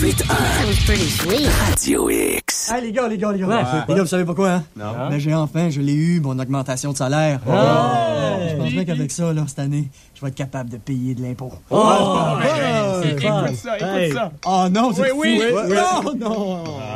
Radio X. Hey, les gars. Ouais, Les gars, vous savez pourquoi, hein? Non. Mais je l'ai eu, mon augmentation de salaire. Je pense bien qu'avec ça, là, cette année, je vais être capable de payer de l'impôt. Écoute ça. Oh non, c'est Oui. fou. Non.